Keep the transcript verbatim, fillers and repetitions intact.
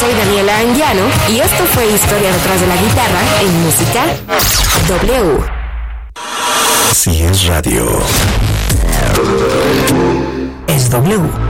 soy Daniela Anguiano y esto fue Historia detrás de la guitarra en Música W. Si es radio, es W.